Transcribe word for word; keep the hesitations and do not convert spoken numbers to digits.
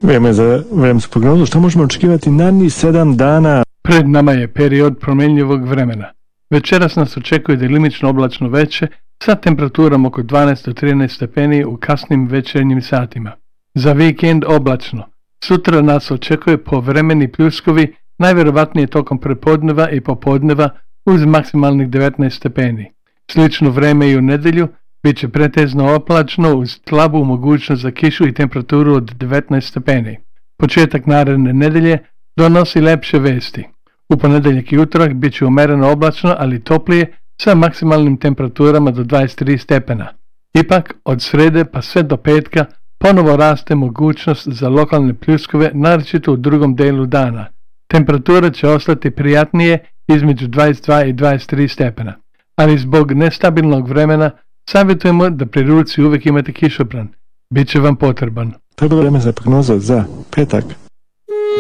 Vrijeme za vremensku prognozu. Što možemo očekivati narednih sedam dana? Pred nama je period promjenjivog vremena. Večeras nas očekuje delimično oblačno veće sa temperaturom oko dvanaest do trinaest stepeni u kasnim večernjim satima. Za vikend oblačno. Sutra nas očekuje povremeni pljuskovi, najvjerovatnije tokom prepodneva i popodneva uz maksimalnih devetnaest stepeni. Slično vreme i u nedjelju bit će pretežno oblačno uz slabu mogućnost za kišu i temperaturu od devetnaest stepeni. Početak naredne nedjelje donosi lepše vesti. U ponedjeljak i utorak bit će umjereno oblačno, ali toplije sa maksimalnim temperaturama do dvadeset tri stepena. Ipak, od srede pa sve do petka ponovo raste mogućnost za lokalne pljuskove, naročito u drugom delu dana. Temperatura će ostati prijatnije između dvadeset dva i dvadeset tri stepena, ali zbog nestabilnog vremena savjetujemo da pri ruci uvijek imate kišobran. Biće vam potreban. To je bilo vreme za prognozu za petak.